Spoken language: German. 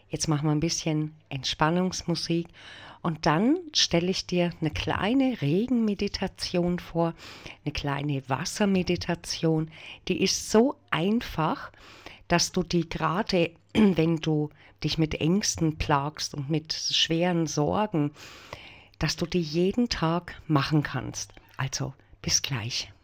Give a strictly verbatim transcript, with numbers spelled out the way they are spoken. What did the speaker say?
Jetzt machen wir ein bisschen Entspannungsmusik und dann stelle ich dir eine kleine Regenmeditation vor, eine kleine Wassermeditation. Die ist so einfach, dass du die gerade, wenn du dich mit Ängsten plagst und mit schweren Sorgen, dass du die jeden Tag machen kannst. Also, bis gleich.